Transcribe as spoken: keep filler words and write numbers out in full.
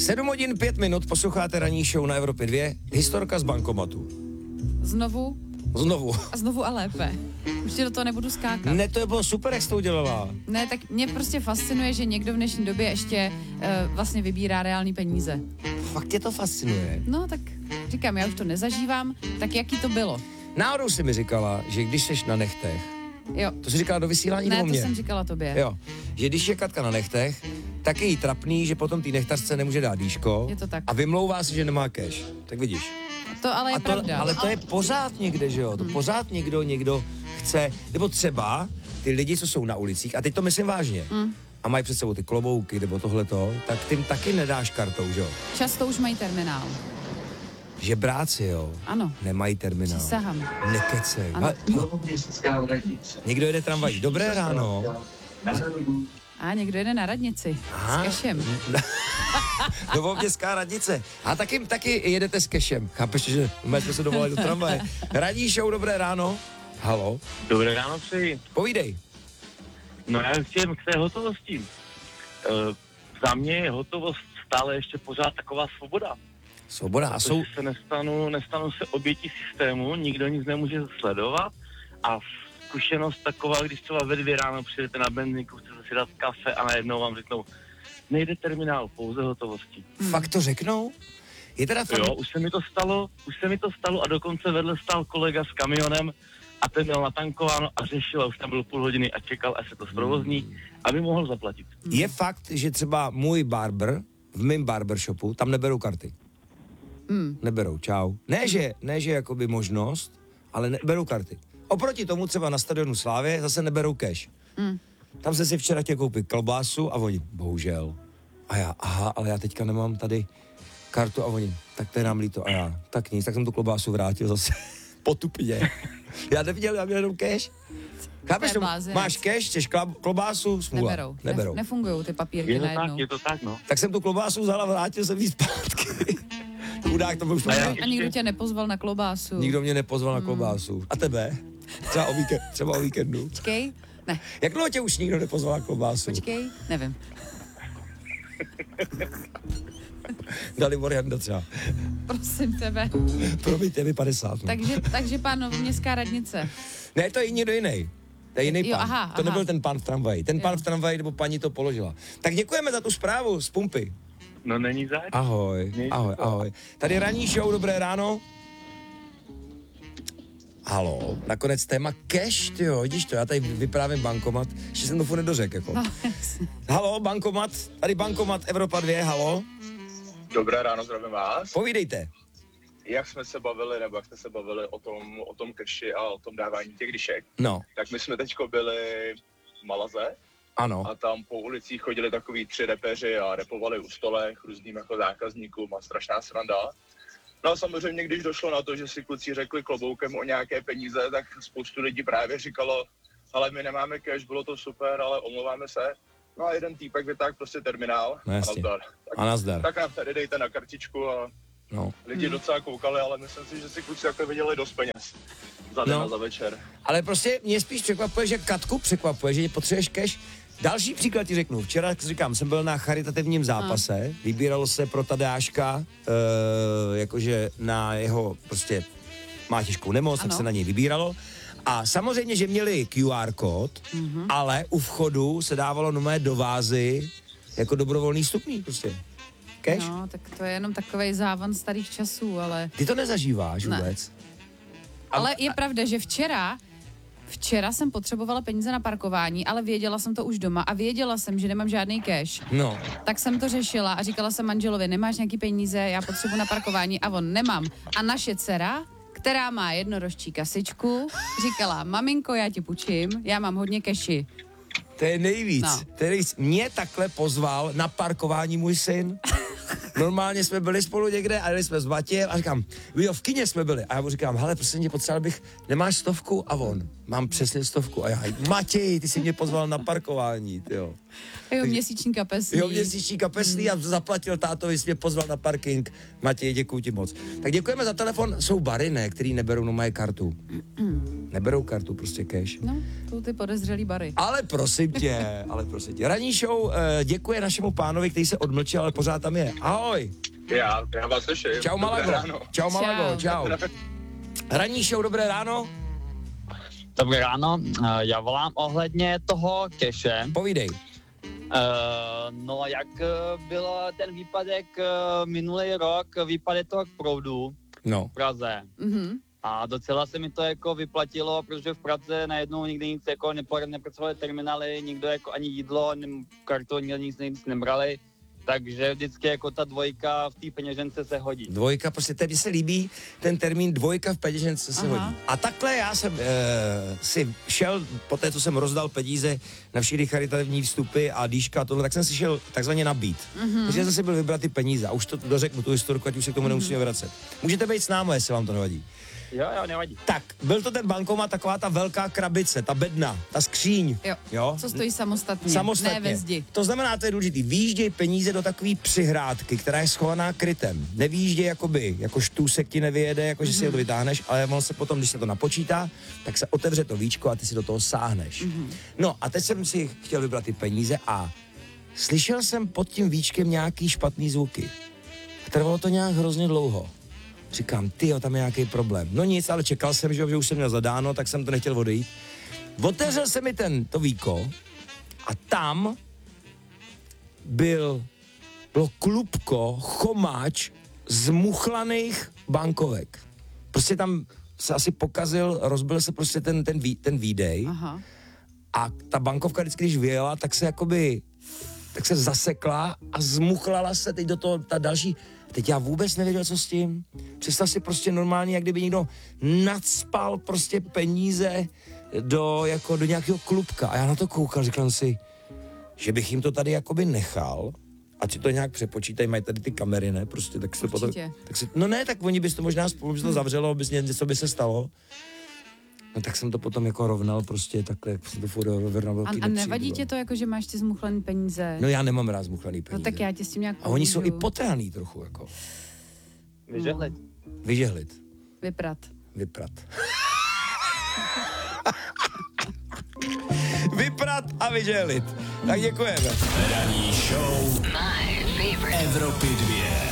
sedm hodin pět minut, posloucháte ranní show na Evropě dva, historka z bankomatu. Znovu? Znovu. A znovu a lépe. Už ti do toho nebudu skákat. Ne, to bylo super, jak jsi to udělala. Ne, tak mě prostě fascinuje, že někdo v dnešní době ještě uh, vlastně vybírá reální peníze. Fakt tě to fascinuje. No, tak říkám, já už to nezažívám, tak jaký to bylo? Náhodou si mi říkala, že když seš na nechtech, Jo. to jsi říkala do vysílání Ne, nebo to mě? jsem říkala tobě. Jo, že když je Katka na nechtech, tak je jí trapný, že potom tý nechtařce nemůže dát dýško. Je to tak. A vymlouvá si, že nemá cash. Tak vidíš. To ale je A to, pravda. ale to je pořád někde, že jo? To Hmm. pořád někdo, někdo chce, nebo třeba ty lidi, co jsou na ulicích, a teď to myslím vážně, Hmm. a mají před sebou ty klobouky nebo tohleto, tak tím taky nedáš kartou, že jo? Často už mají terminál. Žebráci, jo? Ano. Nemají terminál. Přísahám. Nekecej. Ano. Ha- Někdo jede tramvají. Dobré ráno. A někdo jede na radnici. Aha. S kešem. Novoměstská radnice. A taky, taky jedete s kešem. Chápeš, že my jsme se dovolali do tramvaje. Radní show, dobré ráno. Halo. Dobré ráno přeji. Povídej. No já chtěl k té hotovosti. E, za mě je hotovost stále ještě pořád taková svoboda. Svoboda. A jsou... se nestanu, nestanu se obětí systému, nikdo nic nemůže sledovat a zkušenost taková, když třeba ve dvě ráno přijdete na benzínku, chcete si dát kafe a najednou vám řeknou, nejde terminál, pouze hotovosti. Fakt to řeknou? Je teda fakt... Jo, už se mi to stalo, už se mi to stalo a dokonce vedle stál kolega s kamionem a ten měl natankováno a řešil a už tam byl půl hodiny a čekal, až se to zprovozní, aby mohl zaplatit. Je fakt, že třeba můj barber v mém barbershopu, tam neberou karty. Hmm. Neberou, čau. Ne, že, ne, že jakoby možnost, ale neberou karty. Oproti tomu třeba na stadionu Slávě zase neberou cash. Hmm. Tam se si včera tě koupit klobásu a oni, bohužel. A já, aha, ale já teďka nemám tady kartu a oni, tak to je nám líto. A já, tak nic, tak jsem tu klobásu vrátil zase potupně. Já neviděl, já měl jenom cash. Chápeš, To je blázinec. máš cash, chceš klab- klobásu, smůla. Neberou. Neberou. Nef- nefungují ty papírky Je to najednou. tak, je to tak, no. Tak jsem tu klobásu vzal a vrátil jsem jí zpátky. Chudák, to byl už A já- A nikdo tě nepozval na klobásu. Nikdo mě nepozval na klobásu. A tebe? Třeba o, víkend, třeba o víkendu. Počkej. Ne, Jak dlouho tě už nikdo nepozval na klobásu? počkej. Nevím. Dali Morianda třeba. Prosím tebe. Promiňte mi padesát. No. Takže, takže pán Novoměstská radnice. Ne, to je někdo jiný. To je jiný Jo, pán. aha, to aha. nebyl ten pán v tramvaji. Ten pán Jo. v tramvaji nebo paní to položila. Tak děkujeme za tu zprávu z pumpy. No není záč. Ahoj, Mějte ahoj, se. ahoj. Tady ranní show, dobré ráno. Halo, nakonec téma cash, tyjo, vidíš to, já tady vyprávím bankomat, ještě jsem to furt nedořekl, jako. No, jasně. Halo, bankomat, tady bankomat Evropa dva, halo, Dobré ráno, zdravím vás. povídejte. Jak jsme se bavili, nebo jak jsme se bavili o tom, o tom keši a o tom dávání těch dyšek, No, tak my jsme teďko byli v Malaze ano, a tam po ulicích chodili takový tři repeři a repovali u stolech různým jako zákazníkům a strašná sranda. No a samozřejmě, když došlo na to, že si kluci řekli kloboukem o nějaké peníze, tak spoustu lidí právě říkalo, ale my nemáme cash, bylo to super, ale omlouváme se. No a jeden týpek vytáhl prostě terminál No a jasně. nazdar. Tak, a nazdar, tak nám tady dejte na kartičku a no. lidi docela koukali, ale myslím si, že si kluci jako viděli dost peněz za den No. a za večer. Ale prostě mě spíš překvapuje, že Katku překvapuje, že potřebuješ cash. Další příklad ti řeknu. Včera, jak říkám, jsem byl na charitativním zápase, vybíralo se pro Tadeáška, e, jakože na jeho, prostě má těžkou nemoc, tak Ano. se na něj vybíralo. A samozřejmě, že měli Q R kód, mm-hmm. ale u vchodu se dávalo nové do vázy jako dobrovolný vstupný prostě. Cash? No, tak to je jenom takovej závan starých časů, ale... Ty to nezažíváš Ne. vůbec? Ale je pravda, že včera, včera jsem potřebovala peníze na parkování, ale věděla jsem to už doma a věděla jsem, že nemám žádný cash. No. Tak jsem to řešila a říkala jsem manželovi, nemáš nějaký peníze, já potřebuji na parkování a on nemám. A naše dcera, která má jednorožčí kasičku, říkala, maminko, já ti půjčím, já mám hodně keši. To je nejvíc. No. To je nejvíc. Mě takhle pozval na parkování můj syn. Normálně jsme byli spolu někde a jeli jsme s Matějem a říkám, jo, v kině jsme byli. A já mu říkám, hele, prosím tě, potřeboval bych, nemáš stovku? A on, mám přesně stovku. A já, Matěj, ty jsi mě pozval na parkování, tyjo. Jo, měsíční kapesný. Jo, měsíční kapesný a zaplatil tátovi, jsi mě pozval na parking. Matěj, děkuji ti moc. Tak děkujeme za telefon. Jsou bary, ne, který neberou no mají kartu. Neberou kartu, prostě cash. No, jsou ty podezřelý bary. Ale prosím tě, ale prosím tě. Ranní show eh, děkuje našemu pánovi, který se odmlčel, ale pořád tam je. Ahoj. Já, já vás slyším. Čau Malago. Čau Čau. Malago, čau. Ranní show, dobré ráno. Dobré ráno, eh, já volám ohledně toho keše. Povídej. Uh, no jak eh, byl ten výpadek uh, minulý rok, výpadek toho proudu No. v Praze. Mhm. A docela se mi to jako vyplatilo, protože v Praze najednou nikdy nic jako nepo- nepracovaly terminály, nikdo jako ani jídlo, ne, karton, nic, nic nebrali. Takže vždycky jako ta dvojka v té peněžence se hodí. Dvojka, prostě tady se líbí ten termín dvojka v peněžence se Aha. hodí. A takhle já jsem e, si šel, po té, co jsem rozdal peníze na všechny charitativní vstupy a dýška a tohle, tak jsem si šel takzvaně nabít. Mm-hmm. Takže jsem si byl vybrat ty peníze a už to dořeknu, tu historiku, ať už se k tomu nemusíme vracet. Můžete být s námi, jestli vám to nevadí. Jo, jo, nevadí. Tak, byl to ten bankomat, taková ta velká krabice, ta bedna, ta skříň. Jo. jo? Co stojí samostatně, Samostatně. ne ve zdi. To znamená, to je důležitý. Výjížděj peníze do takové přihrádky, která je schovaná krytem. Nevýjížděj jakoby, jako štůsek ti nevyjede, jako že si to vytáhneš, ale on se potom, když se to napočítá, tak se otevře to víčko a ty si do toho sáhneš. Mm-hmm. No a teď jsem si chtěl vybrat ty peníze a slyšel jsem pod tím víčkem nějaký špatný zvuky. Trvalo to nějak hrozně dlouho. Říkám, tyjo, tam je nějaký problém. No nic, ale čekal jsem, že, že už jsem měl zadáno, tak jsem to nechtěl odejít. Otevřel se mi ten, to víko a tam byl, bylo klubko, chomáč zmuchlaných bankovek. Prostě tam se asi pokazil, rozbil se prostě ten, ten, vý, ten výdej Aha. a ta bankovka vždycky, když vyjela, tak se jakoby, tak se zasekla a zmuchlala se teď do toho ta další. Teď já vůbec nevěděl, co s tím. Představ si prostě normálně, jak kdyby někdo nacpal prostě peníze do, jako do nějakého klubka. A já na to koukal, říkal si, že bych jim to tady jakoby nechal, ať si to nějak přepočítají, mají tady ty kamery, ne? Prostě tak si to potom, tak si, no ne, tak oni bys to možná spolu, by to zavřelo, bys něco by se stalo. No tak jsem to potom jako rovnal prostě takhle, jak jsem to furt rovnal velký A, a nevadí nepříjemný. tě to, jako že máš ty zmuchlený peníze? No já nemám rád zmuchlaný peníze. No tak já tě s tím nějak A oni jsou i pomůžu. potrhaný trochu, jako. Vyžehlit. Vyžehlit. Vyprat. Vyprat. Vyprat a vyžehlit. Tak děkujeme. Ranní show Evropy dvě.